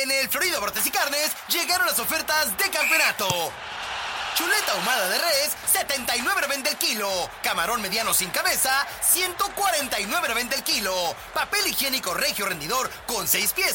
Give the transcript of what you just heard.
En el Florida Bortes y Carnes llegaron las ofertas de campeonato. Chuleta ahumada de res, 79.90 el kilo. Camarón mediano sin cabeza, 149.90 el kilo. Papel higiénico Regio rendidor con 6 piezas.